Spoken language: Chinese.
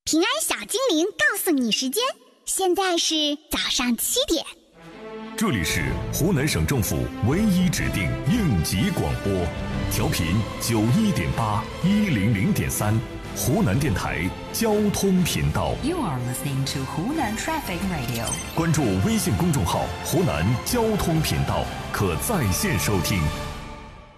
平安小精灵告诉你时间，现在是早上7点。 这里是湖南省政府唯一指定应急广播，调频91.8、100.3，湖南电台交通频道。 You are listening to Hunan Traffic Radio。 关注微信公众号“湖南交通频道”，可在线收听。